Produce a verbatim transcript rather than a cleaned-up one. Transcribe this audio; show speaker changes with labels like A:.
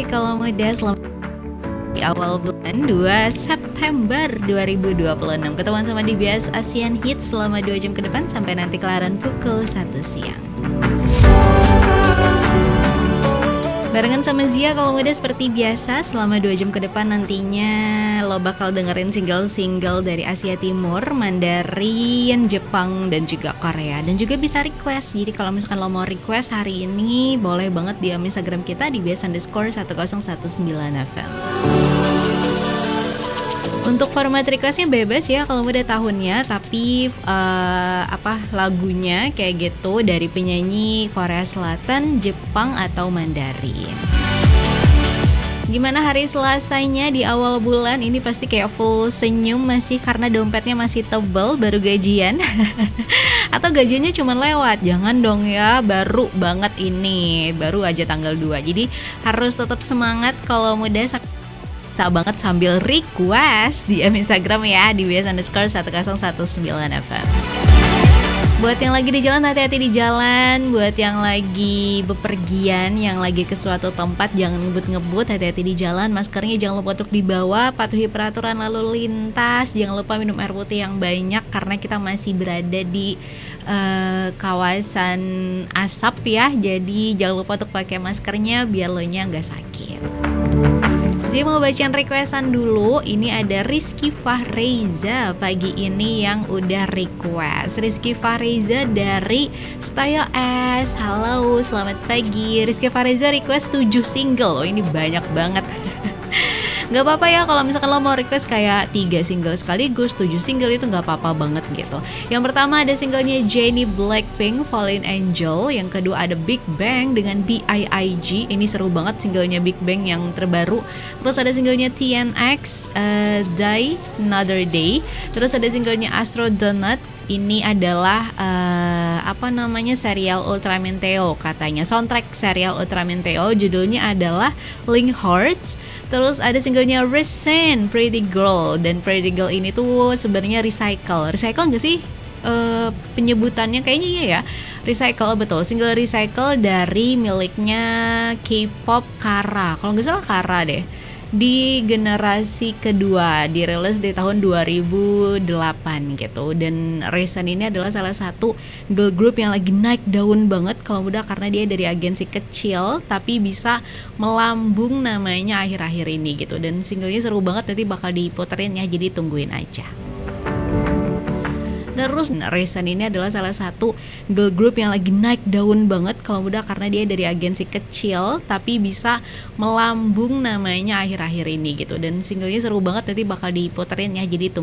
A: kalau muda selamat di awal bulan dua September dua ribu dua puluh enam. Ketemuan sama D B S Asian Hits selama dua jam ke depan sampai nanti kelaran pukul satu siang. Barengan sama Zia kalau muda seperti biasa selama dua jam ke depan nantinya lo bakal dengerin single-single dari Asia Timur, Mandarin, Jepang, dan juga Korea. Dan juga bisa request, jadi kalau misalkan lo mau request hari ini boleh banget di Instagram kita di bias underscore sepuluh sembilan belas F M. Untuk format requestnya bebas ya kalau udah tahunnya, tapi uh, apa lagunya kayak gitu dari penyanyi Korea Selatan, Jepang atau Mandarin. Gimana hari Selasanya di awal bulan ini? Pasti kayak full senyum masih karena dompetnya masih tebel baru gajian. Atau gajiannya cuma lewat? Jangan dong ya, baru banget ini, baru aja tanggal dua. Jadi harus tetap semangat kalau muda bisa banget sambil request di Instagram ya di bias underscore sepuluh sembilan belas F M. Buat yang lagi di jalan, hati-hati di jalan. Buat yang lagi bepergian, yang lagi ke suatu tempat, jangan ngebut-ngebut, hati-hati di jalan. Maskernya jangan lupa untuk dibawa, patuhi peraturan lalu lintas. Jangan lupa minum air putih yang banyak karena kita masih berada di uh, kawasan asap ya. Jadi jangan lupa untuk pakai maskernya biar lo nya nggak sakit. Jadi mau bacain requestan dulu. Ini ada Rizky Fahreza pagi ini yang udah request. Rizky Fahreza dari Style S. Halo, selamat pagi. Rizky Fahreza request tujuh single. Oh, ini banyak banget. Gak apa-apa ya kalau misalkan lo mau request kayak tiga single sekaligus, tujuh single itu gak apa-apa banget gitu. Yang pertama ada singlenya Jennie Blackpink, Fallen Angel. Yang kedua ada Big Bang dengan B I I G. Ini seru banget singlenya Big Bang yang terbaru. Terus ada singlenya T N X, uh, Die Another Day. Terus ada singlenya Astro Donut. Ini adalah uh, apa namanya serial Ultraman Theo katanya, soundtrack serial Ultraman Theo, judulnya adalah Link Hearts. Terus ada singlenya Recent, Pretty Girl. Dan Pretty Girl ini tuh sebenarnya recycle. Recycle nggak sih uh, penyebutannya? Kayaknya iya ya. Recycle, betul. Single Recycle dari miliknya K-pop Kara. Kalau nggak salah Kara deh. Di generasi kedua, dirilis di tahun dua ribu delapan gitu. Dan Recent ini adalah salah satu girl group yang lagi naik daun banget kalau muda, karena dia dari agensi kecil tapi bisa melambung namanya akhir-akhir ini gitu. Dan singlenya seru banget, nanti bakal diputerin ya, jadi tungguin aja. Terus Recent ini adalah salah satu girl group yang lagi naik daun banget kalau muda, karena dia dari agensi kecil tapi bisa melambung namanya akhir-akhir ini gitu. Dan singlenya seru banget, nanti bakal diputerin ya, jadi tunggu.